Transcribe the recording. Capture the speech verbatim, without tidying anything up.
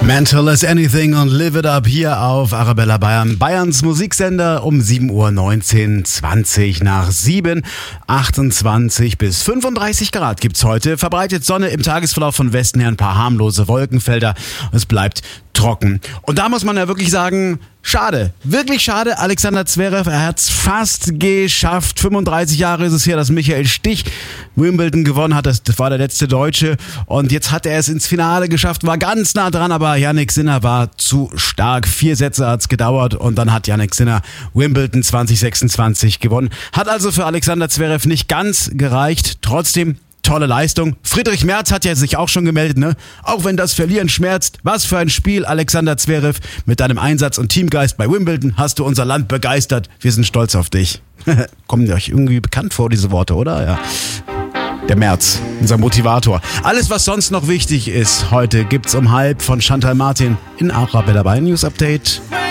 Mental as Anything und Live It Up hier auf Arabella Bayern. Bayerns Musiksender um sieben Uhr neunzehn, zwanzig nach sieben, achtundzwanzig bis fünfunddreißig Grad gibt's heute. Verbreitet Sonne im Tagesverlauf von Westen her, ein paar harmlose Wolkenfelder. Es bleibt trocken. Und da muss man ja wirklich sagen, schade, wirklich schade. Alexander Zverev, er hat's fast geschafft. fünfunddreißig Jahre ist es her, dass Michael Stich Wimbledon gewonnen hat. Das, das war der letzte Deutsche. Und jetzt hat er es ins Finale geschafft, war ganz nah dran, aber Jannik Sinner war zu stark. Vier Sätze hat's gedauert und dann hat Jannik Sinner Wimbledon zwanzig sechsundzwanzig gewonnen. Hat also für Alexander Zverev nicht ganz gereicht. Trotzdem tolle Leistung. Friedrich Merz hat ja sich auch schon gemeldet, ne? Auch wenn das Verlieren schmerzt. Was für ein Spiel, Alexander Zverev. Mit deinem Einsatz und Teamgeist bei Wimbledon hast du unser Land begeistert. Wir sind stolz auf dich. Kommen euch irgendwie bekannt vor, diese Worte, oder? Ja. Der Merz, unser Motivator. Alles, was sonst noch wichtig ist, heute gibt's um halb von Chantal Martin in Arabella Bayern News Update.